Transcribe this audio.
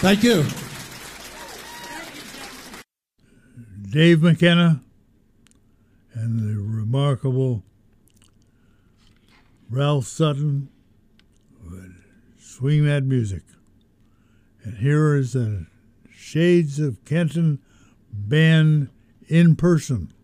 Thank you. Dave McKenna and the remarkable Ralph Sutton would swing that music. And here is the Shades of Kenton band in person.